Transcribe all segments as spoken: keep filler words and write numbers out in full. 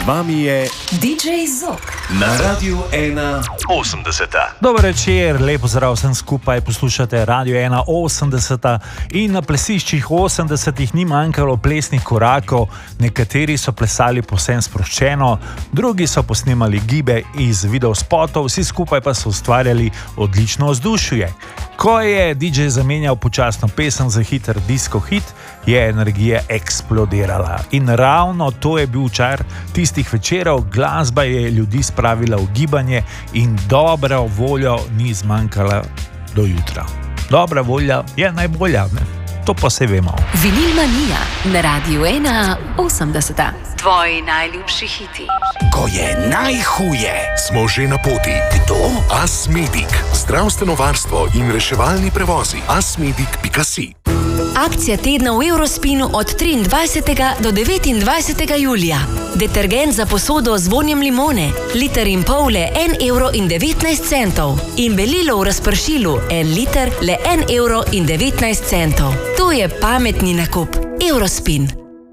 vami je D J Zok na Radiu ena osemdeset. Dober večer, lepo zdrav vsem skupaj, poslušate Radio ena osemdeset in na plesiščih osemdesetih ni manjkalo plesnih korakov, nekateri so plesali povsem sproščeno, drugi so posnemali gibe iz videospotov, vsi skupaj pa so ustvarjali odlično vzdušje. Ko je D J zamenjal počasno pesem za hiter disco hit, je energija eksplodirala. In ravno to je bil čar tistih večerov, glasba je ljudi spravila v gibanje in dobra volja ni zmanjkala do jutra. Dobra volja je najbolja, ne? To pa se vemo. Vinil Manija na Radiu ena osemdeset. Tvoji najljubši hiti. Ko je najhuje, smo že na poti. Kdo? Asmedic. Zdravstveno varstvo in reševalni prevozi. asmedic pika si. Akcija tedna v Eurospinu od triindvajsetega do devetindvajsetega julija. Detergent za posodo z vonjem limone, liter in pol le en evro in devetnajst centov. In belilo v razpršilu, en liter le en evro in devetnajst centov. To je pametni nakup. Eurospin.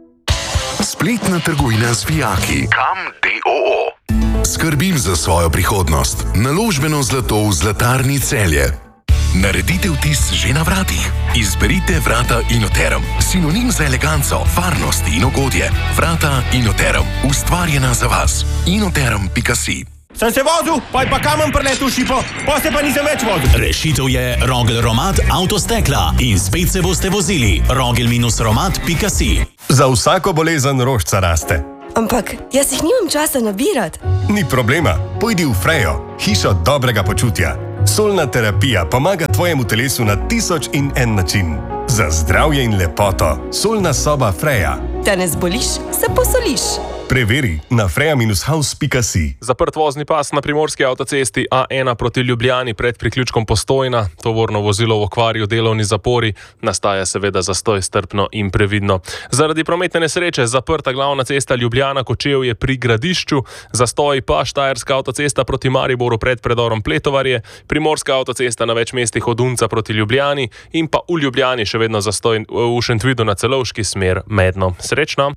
Spletna trgovina z vijaki. Kam D O O. Skrbim za svojo prihodnost. Naložbeno zlato v Zlatarni Celje. Naredite vtis že na vratih. Izberite vrata Inoterum. Sinonim za eleganco, varnost in ugodje. Vrata Inoterum. Ustvarjena za vas. inoterum pika si. Sem se vozil, pa je pa kamen preletel šipo, pa se pa nisem več vozil. Rešitev je Rogel Romat Avtostekla in spet se boste vozili. rogel romat pika si. Za vsako bolezen rožca raste. Ampak jaz jih nimam časa nabirati. Ni problema, pojdi v Frejo, hišo dobrega počutja. Solna terapija pomaga tvojemu telesu na tisoč in en način. Za zdravje in lepoto. Solna soba Freja. Da ne zboliš, se posoliš. Preveri na freja house pika si. Zaprt vozni pas na primorski avtocesti A ena proti Ljubljani pred priključkom Postojna, tovorno vozilo v okvarju delovni zapori, nastaja seveda zastoj, strpno in previdno. Zaradi prometne nesreče zaprta glavna cesta Ljubljana-Kočevje pri Gradišču, zastoj pa Štajerska avtocesta proti Mariboru pred predorom Pletovarje, primorska avtocesta na več mestih od Unca proti Ljubljani in pa v Ljubljani še vedno zastoj v Šentvidu na Celovški smer Medno. Srečno!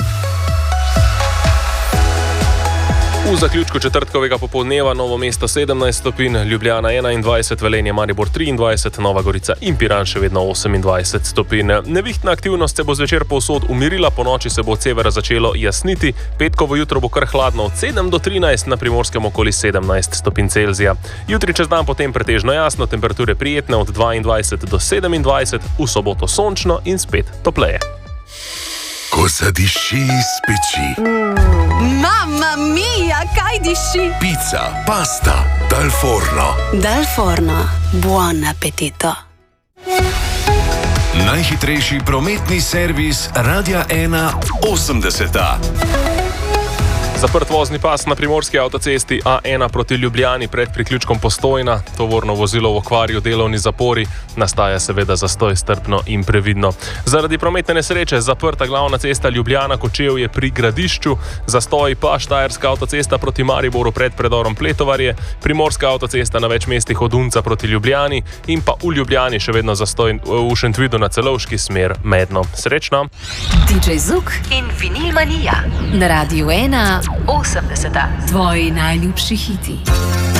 V zaključku četrtkovega popoldneva Novo mesto sedemnajst stopinj, Ljubljana enaindvajset, Velenje, Maribor triindvajset, Nova Gorica in Piran še vedno osemindvajset stopinj. Nevihtna aktivnost se bo zvečer povsod umirila, po noči se bo od severa začelo jasniti, petkovo jutro bo kar hladno od sedem do trinajst, na Primorskem okoli sedemnajst stopinj Celzija. Jutri čez dan potem pretežno jasno, temperature prijetne od dvaindvajset do sedemindvajset, v soboto sončno in spet topleje. Ko zadiši iz peči. Mm, mamma mia, kaj diši? Pica, pasta, dal forno. Dal forno. Buon appetito. Najhitrejši prometni servis Radia ena osemdeset. Zaprt vozni pas na primorski avtocesti A ena proti Ljubljani pred priključkom Postojna, tovorno vozilo v okvarju delovni zapori, nastaja seveda zastoj, strpno in previdno. Zaradi prometne nesreče zaprta glavna cesta Ljubljana-Kočevje pri Gradišču, zastoj pa Štajerska avtocesta proti Mariboru pred predorom Pletovarje, primorska avtocesta na več mestih od Unca proti Ljubljani in pa v Ljubljani še vedno zastoj v Šentvidu na Celovški smer Medno. Srečno! D J Zuk in Vinil Manija na Radiu ena osemdeset. Tvoji najljubši hiti.